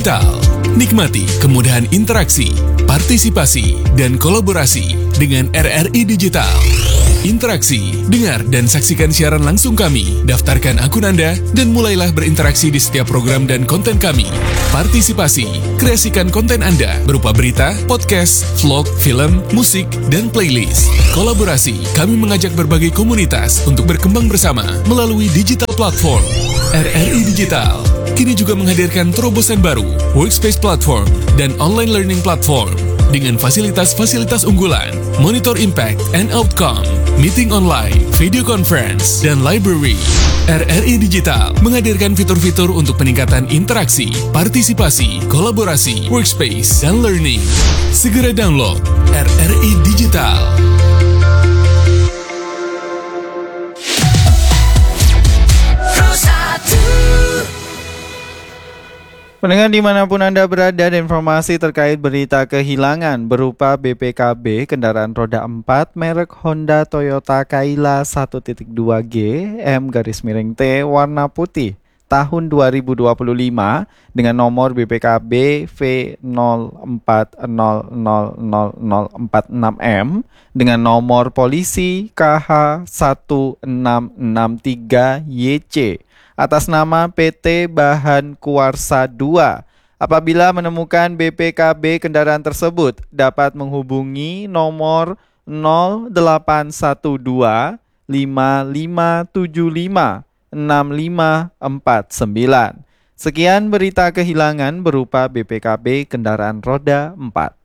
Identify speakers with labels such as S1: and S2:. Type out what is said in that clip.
S1: Digital. Nikmati kemudahan interaksi, partisipasi, dan kolaborasi dengan RRI Digital. Interaksi, dengar dan saksikan siaran langsung kami, daftarkan akun Anda, dan mulailah berinteraksi di setiap program dan konten kami. Partisipasi, kreasikan konten Anda berupa berita, podcast, vlog, film, musik, dan playlist. Kolaborasi, kami mengajak berbagai komunitas untuk berkembang bersama melalui digital platform. RRI Digital kini juga menghadirkan terobosan baru, workspace platform, dan online learning platform dengan fasilitas-fasilitas unggulan, monitor impact and outcome, meeting online, video conference, dan library. RRI Digital menghadirkan fitur-fitur untuk peningkatan interaksi, partisipasi, kolaborasi, workspace, dan learning. Segera download RRI Digital.
S2: Pendengar dimanapun Anda berada, dan informasi terkait berita kehilangan berupa BPKB kendaraan roda 4 merek Honda Toyota Kaila 1.2G M-T warna putih tahun 2025 dengan nomor BPKB V04000046M dengan nomor polisi KH1663YC atas nama PT Bahan Kuarsa 2. Apabila menemukan BPKB kendaraan tersebut, dapat menghubungi nomor 0812 5575 6549. Sekian berita kehilangan berupa BPKB kendaraan roda 4.